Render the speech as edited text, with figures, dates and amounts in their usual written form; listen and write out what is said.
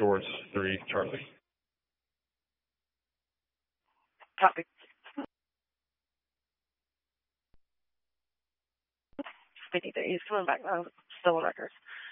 George 3 Charlie. Copy. 53. He's coming back now. Still on record.